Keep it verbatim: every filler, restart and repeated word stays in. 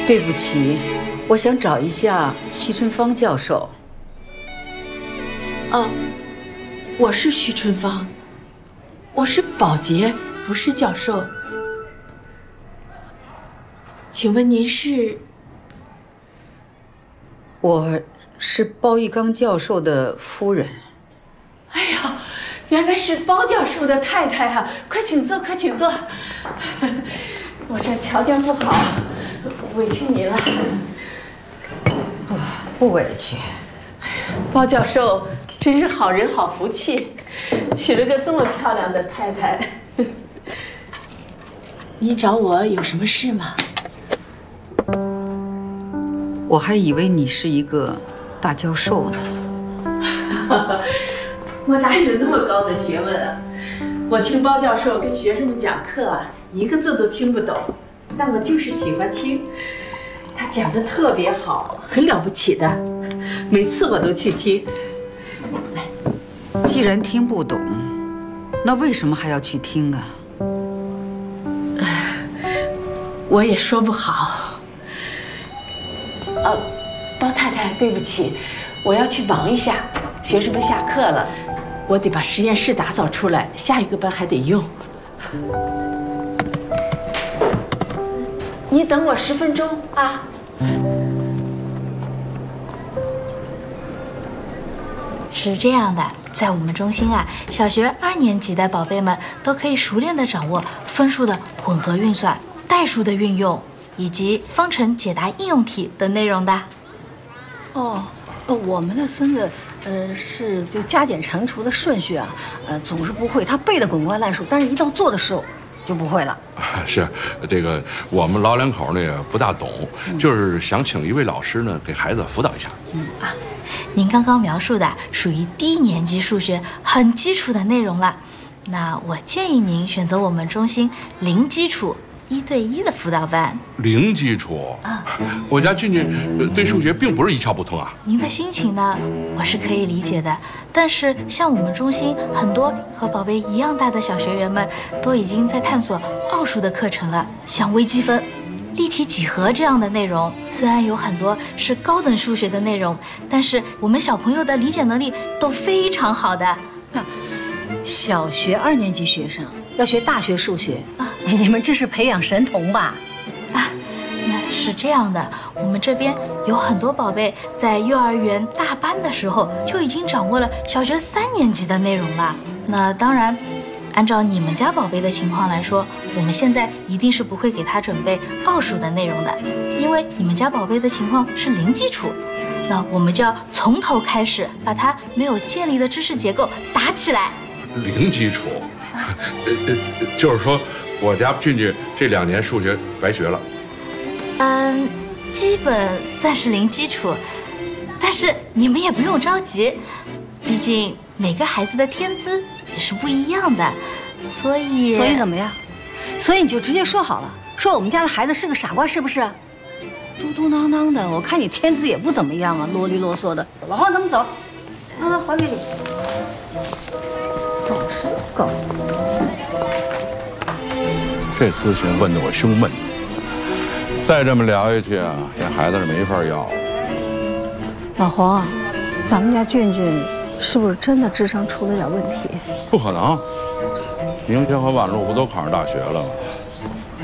对不起，我想找一下徐春芳教授。 哦，我是徐春芳，我是保洁，不是教授。请问您是？ 我是包玉刚教授的夫人。 哎呀，原来是包教授的太太啊！快请坐，快请坐。我这条件不好，委屈您了。 不，不委屈。 包教授真是好人好福气，娶了个这么漂亮的太太。你找我有什么事吗？ 我还以为你是一个大教授呢。 我哪有那么高的学问啊？我听包教授跟学生们讲课啊，一个字都听不懂，但我就是喜欢听。他讲的特别好，很了不起的，每次我都去听。来， 既然听不懂，那为什么还要去听啊？ 我也说不好。哦，包太太，对不起，我要去忙一下，学生们下课了，我得把实验室打扫出来，下一个班还得用。你等我十分钟啊。 是这样的，在我们中心啊，小学二年级的宝贝们都可以熟练地掌握分数的混合运算、代数的运用，以及方程解答应用题等内容的。 哦，呃，我们的孙子，呃，是就加减乘除的顺序啊，呃，总是不会，他背的滚瓜烂熟，但是一到做的时候就不会了。 是，这个我们老两口呢也不大懂，嗯、就是想请一位老师呢给孩子辅导一下。 嗯啊，您刚刚描述的属于低年级数学很基础的内容了，那我建议您选择我们中心零基础一对一的辅导班。 零基础啊，我家俊俊对数学并不是一窍不通啊。 您的心情呢，我是可以理解的。但是像我们中心很多和宝贝一样大的小学员们，都已经在探索奥数的课程了，像微积分、立体几何这样的内容。虽然有很多是高等数学的内容，但是我们小朋友的理解能力都非常好的。 啊，小学二年级学生要学大学数学啊，你们这是培养神童吧？ 啊，那是这样的，我们这边有很多宝贝在幼儿园大班的时候就已经掌握了小学三年级的内容了。那当然，按照你们家宝贝的情况来说，我们现在一定是不会给他准备奥数的内容的，因为你们家宝贝的情况是零基础。那我们就要从头开始，把他没有建立的知识结构打起来。 零基础，呃呃，就是说我家俊俊这两年数学白学了。 嗯，基本算是零基础，但是你们也不用着急，毕竟每个孩子的天资也是不一样的，所以所以怎么样？所以你就直接说好了，说我们家的孩子是个傻瓜，是不是？嘟嘟囔囔的，我看你天资也不怎么样啊，啰里啰嗦的。老黄，咱们走，那那还给你。搞什么搞？ 这咨询问得我胸闷，再这么聊下去啊，这孩子是没法要。 老黄，咱们家俊俊是不是真的智商出了点问题？ 不可能，明天和晚路不都考上大学了吗？